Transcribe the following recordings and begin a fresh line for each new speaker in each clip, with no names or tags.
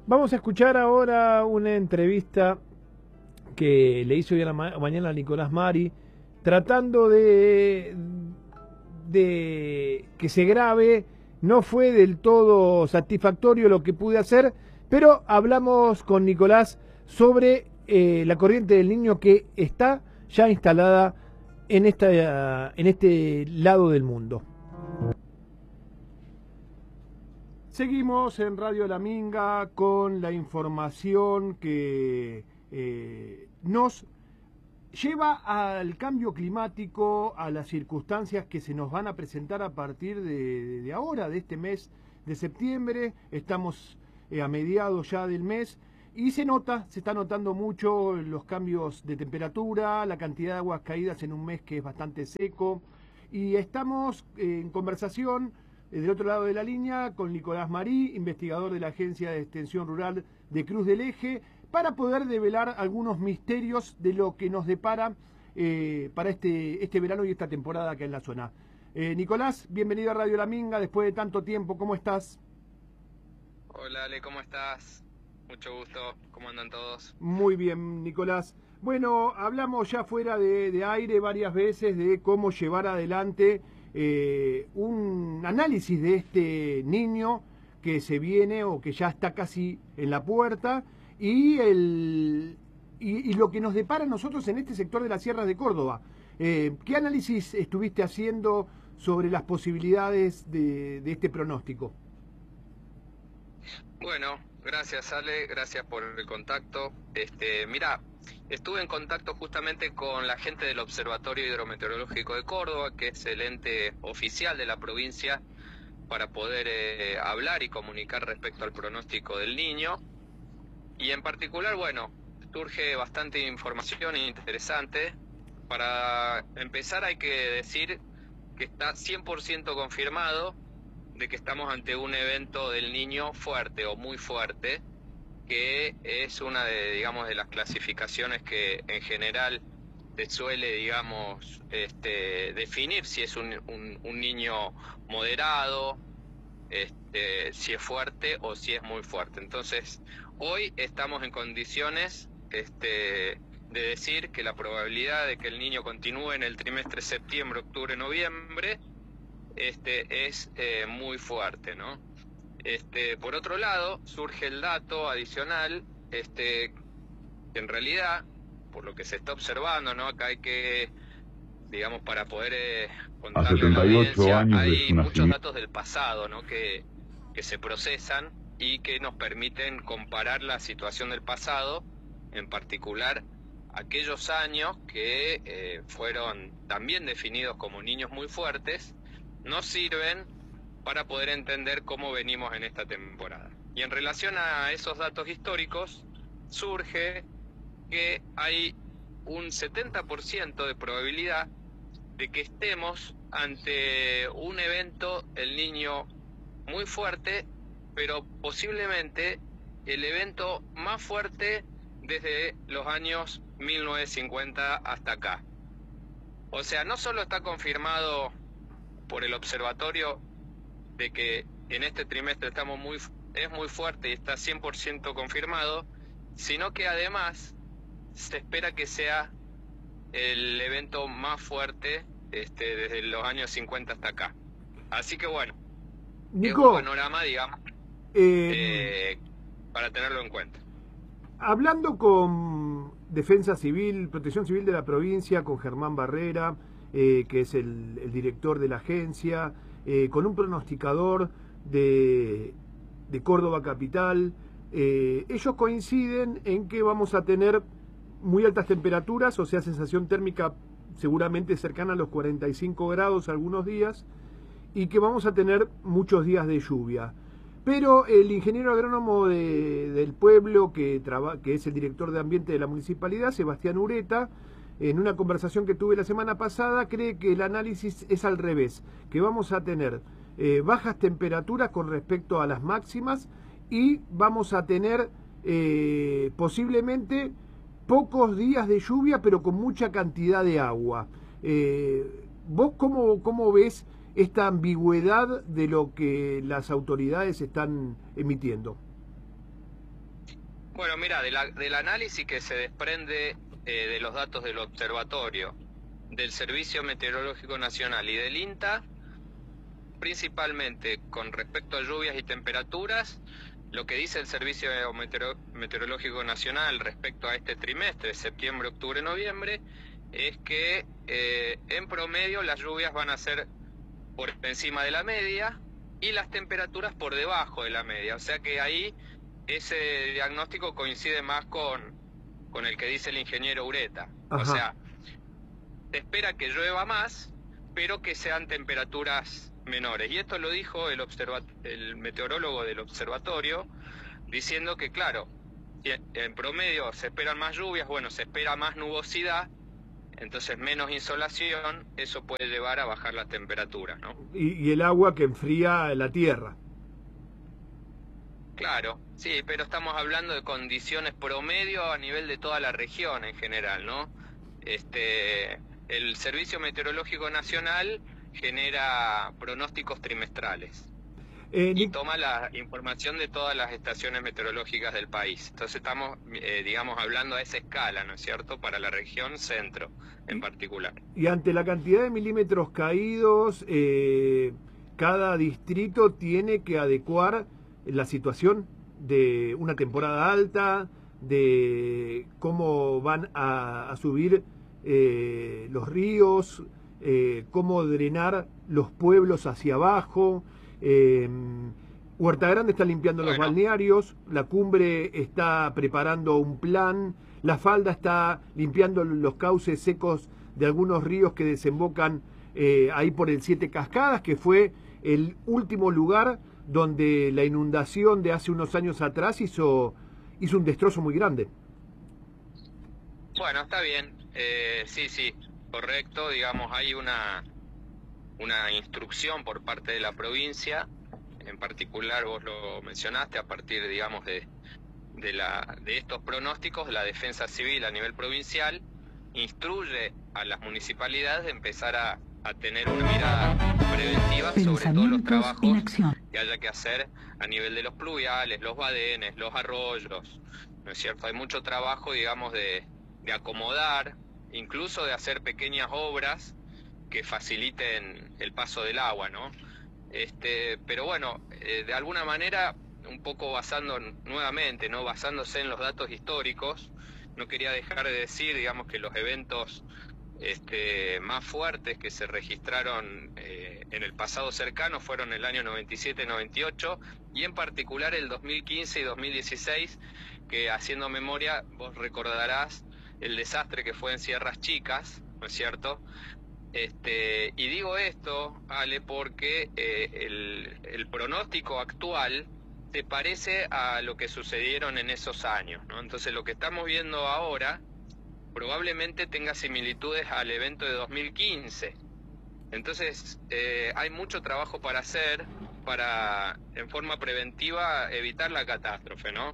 Vamos a escuchar ahora una entrevista que le hizo hoy a la mañana a Nicolás Mari, tratando de que se grabe. No fue del todo satisfactorio lo que pude hacer, pero hablamos con Nicolás sobre la corriente del niño que está ya instalada en este lado del mundo. Seguimos en Radio La Minga con la información que nos lleva al cambio climático, a las circunstancias que se nos van a presentar a partir de ahora, de este mes de septiembre. Estamos a mediados ya del mes y se está notando mucho los cambios de temperatura, la cantidad de aguas caídas en un mes que es bastante seco. Y estamos en conversación del otro lado de la línea con Nicolás Mari, investigador de la Agencia de Extensión Rural de Cruz del Eje, para poder develar algunos misterios de lo que nos depara para este verano y esta temporada acá en la zona. Nicolás, bienvenido a Radio La Minga después de tanto tiempo, ¿cómo estás?
Hola Ale, ¿cómo estás? Mucho gusto, ¿cómo andan todos?
Muy bien, Nicolás. Bueno, hablamos ya fuera de aire varias veces de cómo llevar adelante un análisis de este niño que se viene o que ya está casi en la puerta y lo que nos depara a nosotros en este sector de las sierras de Córdoba. ¿Qué análisis estuviste haciendo sobre las posibilidades de este pronóstico?
Bueno, gracias Ale, gracias por el contacto. Mira, estuve en contacto justamente con la gente del Observatorio Hidrometeorológico de Córdoba, que es el ente oficial de la provincia, para poder hablar y comunicar respecto al pronóstico del niño. Y en particular, bueno, surge bastante información interesante. Para empezar hay que decir que está 100% confirmado de que estamos ante un evento del niño fuerte o muy fuerte, que es una de las clasificaciones que en general se suele, definir si es un niño moderado, si es fuerte o si es muy fuerte. Entonces, hoy estamos en condiciones de decir que la probabilidad de que el niño continúe en el trimestre septiembre, octubre, noviembre, es muy fuerte, ¿no? Por otro lado, surge el dato adicional, que en realidad, por lo que se está observando, ¿no? Acá hay que, para poder contarle a la audiencia, hay muchos datos del pasado, ¿no? Que se procesan y que nos permiten comparar la situación del pasado, en particular aquellos años que fueron también definidos como niños muy fuertes, nos sirven para poder entender cómo venimos en esta temporada. Y en relación a esos datos históricos, surge que hay un 70% de probabilidad de que estemos ante un evento, el niño muy fuerte, pero posiblemente el evento más fuerte desde los años 1950 hasta acá. O sea, no solo está confirmado por el observatorio de que en este trimestre es muy fuerte y está 100% confirmado, sino que además se espera que sea el evento más fuerte desde los años 50 hasta acá. Así que bueno,
Nico,
es un panorama, para tenerlo en cuenta.
Hablando con Defensa Civil, Protección Civil de la provincia, con Germán Barrera, que es el director de la agencia, con un pronosticador de Córdoba Capital, ellos coinciden en que vamos a tener muy altas temperaturas, o sea, sensación térmica seguramente cercana a los 45 grados algunos días, y que vamos a tener muchos días de lluvia. Pero el ingeniero agrónomo del pueblo, que es el director de ambiente de la municipalidad, Sebastián Ureta, en una conversación que tuve la semana pasada, cree que el análisis es al revés, que vamos a tener bajas temperaturas con respecto a las máximas y vamos a tener posiblemente pocos días de lluvia, pero con mucha cantidad de agua. ¿Vos cómo ves esta ambigüedad de lo que las autoridades están emitiendo?
Bueno, mira, del análisis que se desprende de los datos del observatorio, del Servicio Meteorológico Nacional y del INTA, principalmente con respecto a lluvias y temperaturas, lo que dice el Servicio Meteorológico Nacional respecto a este trimestre, septiembre, octubre, noviembre, es que en promedio las lluvias van a ser por encima de la media y las temperaturas por debajo de la media. O sea que ahí ese diagnóstico coincide más con el que dice el ingeniero Ureta.
Ajá.
O sea, se espera que llueva más, pero que sean temperaturas menores. Y esto lo dijo el meteorólogo del observatorio, diciendo que, claro, en promedio se esperan más lluvias, bueno, se espera más nubosidad, entonces menos insolación, eso puede llevar a bajar la temperatura, ¿no?
Y el agua que enfría la tierra.
Claro, sí, pero estamos hablando de condiciones promedio a nivel de toda la región en general, ¿no? El Servicio Meteorológico Nacional genera pronósticos trimestrales y toma la información de todas las estaciones meteorológicas del país. Entonces estamos, digamos, hablando a esa escala, ¿no es cierto?, para la región centro en particular.
Y ante la cantidad de milímetros caídos, cada distrito tiene que adecuar la situación de una temporada alta, de cómo van a subir los ríos, cómo drenar los pueblos hacia abajo. Huerta Grande está limpiando los balnearios, la Cumbre está preparando un plan, La Falda está limpiando los cauces secos de algunos ríos que desembocan ahí por el Siete Cascadas, que fue el último lugar donde la inundación de hace unos años atrás hizo un destrozo muy grande.
Bueno, está bien, sí, correcto, digamos, hay una instrucción por parte de la provincia, en particular vos lo mencionaste, a partir, digamos, de estos pronósticos, la Defensa Civil a nivel provincial instruye a las municipalidades de empezar a tener una mirada preventiva sobre todos los trabajos que haya que hacer a nivel de los pluviales, los badenes, los arroyos, ¿no es cierto? Hay mucho trabajo, digamos, de acomodar, incluso de hacer pequeñas obras que faciliten el paso del agua, ¿no? Pero bueno, de alguna manera, un poco nuevamente, ¿no?, basándose en los datos históricos, no quería dejar de decir, digamos, que los eventos más fuertes que se registraron en el pasado cercano fueron el año 97-98 y en particular el 2015 y 2016, que haciendo memoria vos recordarás el desastre que fue en Sierras Chicas, ¿no es cierto? Y digo esto, Ale, porque el pronóstico actual se parece a lo que sucedieron en esos años, ¿no? Entonces lo que estamos viendo ahora probablemente tenga similitudes al evento de 2015. Entonces hay mucho trabajo para hacer para, en forma preventiva, evitar la catástrofe, ¿no?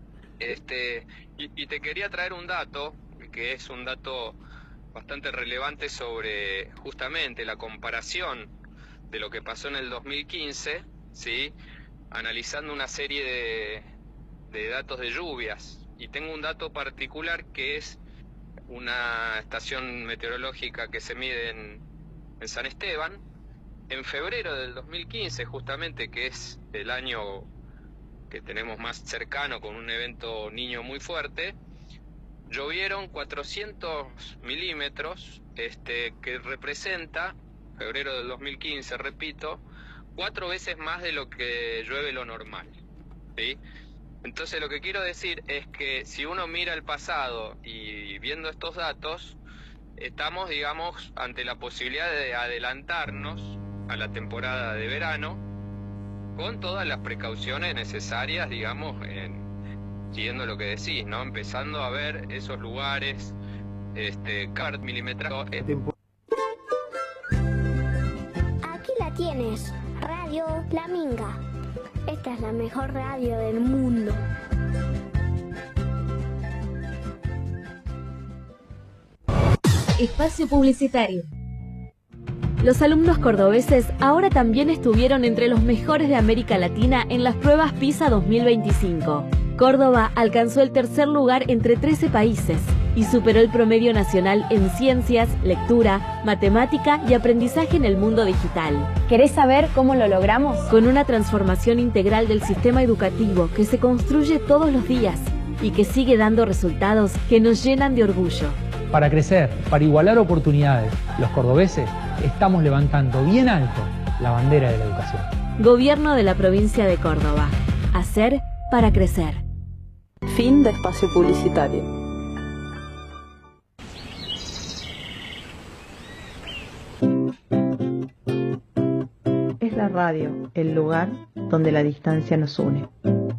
Y te quería traer un dato, que es un dato bastante relevante sobre justamente la comparación de lo que pasó en el 2015, ¿sí?, analizando una serie de datos de lluvias. Y tengo un dato particular que es una estación meteorológica que se mide en San Esteban. En febrero del 2015, justamente, que es el año que tenemos más cercano con un evento Niño muy fuerte, llovieron 400 milímetros, que representa, febrero del 2015, repito, 4 veces más de lo que llueve lo normal, ¿sí? Entonces lo que quiero decir es que si uno mira el pasado y viendo estos datos, estamos, digamos, ante la posibilidad de adelantarnos a la temporada de verano con todas las precauciones necesarias, digamos, siguiendo lo que decís, ¿no? Empezando a ver esos lugares, milimetrado.
Aquí la tienes, Radio La Minga. Esta es la mejor radio del mundo.
Espacio publicitario. Los alumnos cordobeses ahora también estuvieron entre los mejores de América Latina en las pruebas PISA 2025. Córdoba alcanzó el tercer lugar entre 13 países y superó el promedio nacional en ciencias, lectura, matemática y aprendizaje en el mundo digital.
¿Querés saber cómo lo logramos?
Con una transformación integral del sistema educativo que se construye todos los días y que sigue dando resultados que nos llenan de orgullo.
Para crecer, para igualar oportunidades, los cordobeses estamos levantando bien alto la bandera de la educación.
Gobierno de la provincia de Córdoba. Hacer para crecer.
Fin de espacio publicitario.
Es la radio, el lugar donde la distancia nos une.